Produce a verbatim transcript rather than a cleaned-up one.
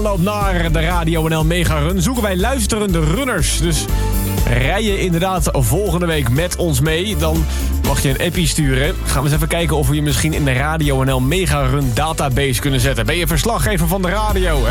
Loopt naar de Radio N L Mega Run zoeken wij luisterende runners. Dus rij je inderdaad volgende week met ons mee, dan mag je een appie sturen. Gaan we eens even kijken of we je misschien in de Radio N L Mega Run database kunnen zetten. Ben je verslaggever van de radio?